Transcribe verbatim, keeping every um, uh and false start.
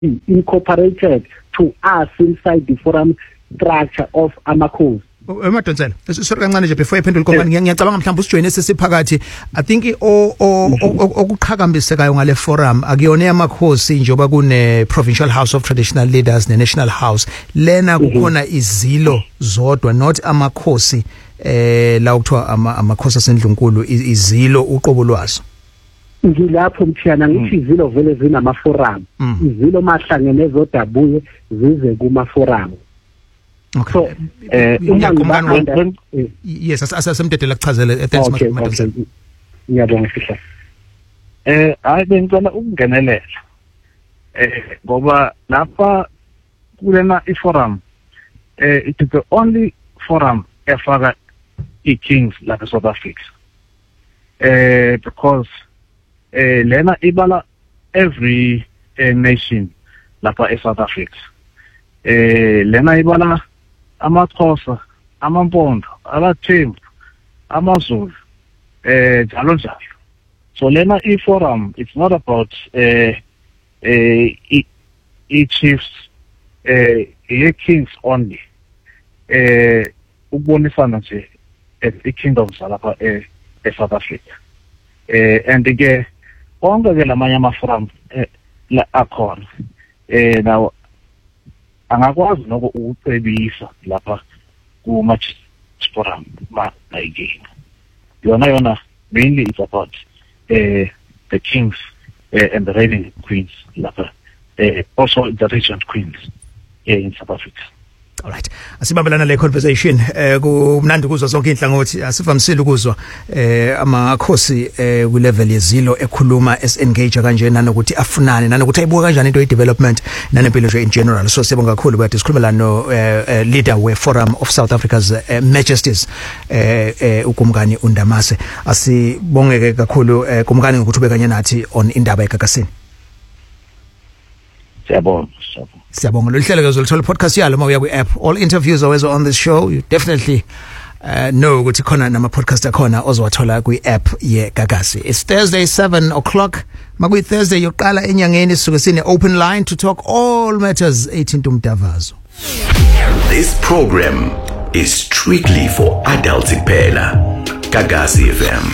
incorporated to us inside the forum structure of Amakhosi. Emadonsela sorry kancane nje before iphendula konkani ngiyacabanga mhlawumbe usijoyine sesiphakathi. I think o okuqhakambisekayo ngale forum akuyona yamakhosi njoba kune Provincial House of Traditional Leaders ne National House lena kukhona izilo zodwa not amakhosi eh la ukuthiwa amakhosi asendlunkulu izilo uqobo lwazo. Ngilapho mthiyana ngithi izilo vele zinama forum izilo mahlangene zodabuye zize kuma forum. Okay. So, eh umngani yes asasemdedela kuchazela thanks madam. Ngiyabonga sihla. Eh hayi bengicela ukungenelela. Eh ngoba lapha kulena iforum eh it is the only forum efaka i-Kings lapha South Africa. Eh because eh lena ibala every uh, nation lapha eSouth Africa. Eh lena ibala amaXhosa, amaMpondo, abaThembu, amaZulu, eh njalo njalo. So lena i-forum it's not about eh eh i-chiefs eh i-kings only. Eh ukubonisana nje i-kingdoms lapha eSouth Africa. Eh and ke onke ke lamanye ama-forum la akhona. Eh now angakwazi noko ukucebisa lapha kuma forum ma again. Yona yona mainly it's about uh, the kings uh, and the reigning queens lapha uh, also the regent queens uh, in South Africa. All right. Asibambelana le conversation eh kumnandi kuzwa zonke inhlangothi asivamisile ukuzwa eh amakhosi eh ku level yezilo ekhuluma es engage kanjena nokuthi afunane nanokuthi ayibuka kanjani into ye development nanempilo nje in general. So sibonga kakhulu bathi sikhulumela no eh, leader we Forum of South Africa's eh, Majesties eh, eh ukumkani uNdamase. Asibongeke kakhulu eh, kumkani ngokuthi ubekanye nathi on indaba eGagasini. Siyabonga. Siyabonga lo hlelo ngezolithola podcast yalo uma uya ku app. All interviews always on this show. You definitely uh, know ukuthi khona nama podcast akhona ozowathola ku app ye Gagasi. It's Thursday seven o'clock. Makuyi Thursday yoqala enyangeni sisuke sine open line to talk all matters eighteen Umdavazo. This program is strictly for adults kuphela. Gagasi F M.